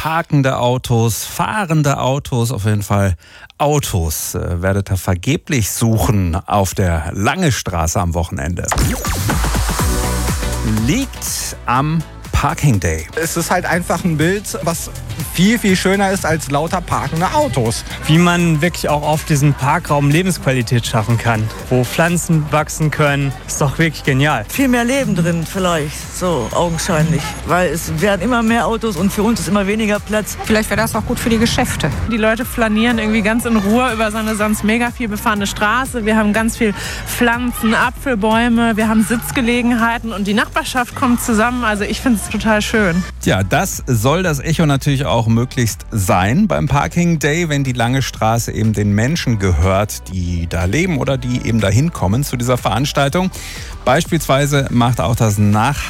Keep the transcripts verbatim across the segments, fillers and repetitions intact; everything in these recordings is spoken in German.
parkende Autos, fahrende Autos, auf jeden Fall Autos äh, werdet ihr vergeblich suchen auf der Langestraße am Wochenende. Liegt am Parking Day. Es ist halt einfach ein Bild, was viel, viel schöner ist als lauter parkende Autos. Wie man wirklich auch auf diesem Parkraum Lebensqualität schaffen kann, wo Pflanzen wachsen können, ist doch wirklich genial. Viel mehr Leben drin vielleicht, so augenscheinlich, weil es werden immer mehr Autos und für uns ist immer weniger Platz. Vielleicht wäre das auch gut für die Geschäfte. Die Leute flanieren irgendwie ganz in Ruhe über so eine sonst mega viel befahrene Straße. Wir haben ganz viel Pflanzen, Apfelbäume, wir haben Sitzgelegenheiten und die Nachbarschaft kommt zusammen. Also ich finde es total schön. Ja, das soll das Echo natürlich auch möglichst sein beim Parking Day, wenn die Lange Straße eben den Menschen gehört, die da leben oder die eben da hinkommen zu dieser Veranstaltung. Beispielsweise macht auch das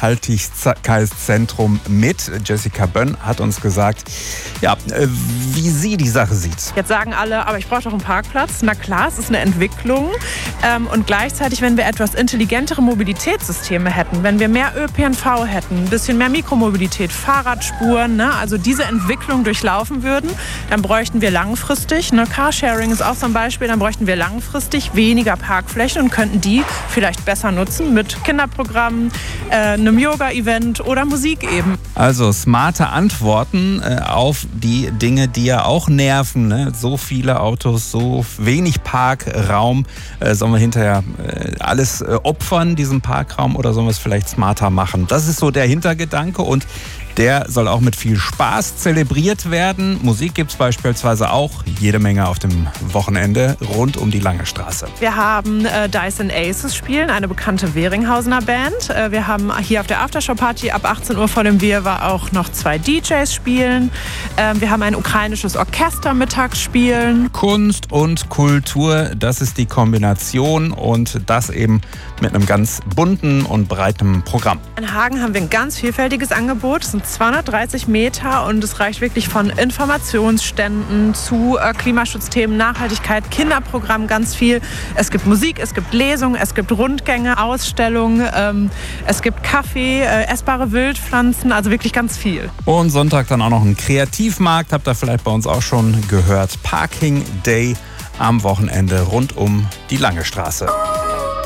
Nachhaltigkeitszentrum mit. Jessica Bönn hat uns gesagt, ja, wie sie die Sache sieht. Jetzt sagen alle, aber ich brauche doch einen Parkplatz. Na klar, es ist eine Entwicklung. Und gleichzeitig, wenn wir etwas intelligentere Mobilitätssysteme hätten, wenn wir mehr Ö P N V hätten, ein bisschen mehr Mikromobilität, Fahrradspuren, ne, also diese Entwicklung durchlaufen würden, dann bräuchten wir langfristig, ne, Carsharing ist auch so ein Beispiel, dann bräuchten wir langfristig weniger Parkflächen und könnten die vielleicht besser nutzen mit Kinderprogrammen, äh, einem Yoga-Event oder Musik eben. Also smarte Antworten äh, auf die Dinge, die ja auch nerven. Ne? So viele Autos, so wenig Parkraum. Äh, sollen wir hinterher äh, alles äh, opfern, diesen Parkraum, oder sollen wir es vielleicht smarter machen? Das ist so der Hintergedanke und der soll auch mit viel Spaß zelebriert werden. Musik gibt es beispielsweise auch jede Menge auf dem Wochenende rund um die Lange Straße. Wir haben äh, Dyson Aces spielen, eine bekannte Weringhausener Band. Äh, wir haben hier auf der Aftershow-Party ab achtzehn Uhr vor dem Wirrwarr auch noch zwei D Js spielen. Äh, wir haben ein ukrainisches Orchester mittags spielen. Kunst und Kultur, das ist die Kombination und das eben mit einem ganz bunten und breiten Programm. In Hagen haben wir ein ganz vielfältiges Angebot. Es sind zweihundertdreißig Meter und es reicht wirklich von Informationsständen zu äh, Klimaschutzthemen, Nachhaltigkeit, Kinderprogramm, ganz viel. Es gibt Musik, es gibt Lesungen, es gibt Rundgänge, Ausstellungen, ähm, es gibt Kaffee, äh, essbare Wildpflanzen, also wirklich ganz viel. Und Sonntag dann auch noch ein Kreativmarkt, habt ihr vielleicht bei uns auch schon gehört. Parking Day am Wochenende rund um die Lange Straße.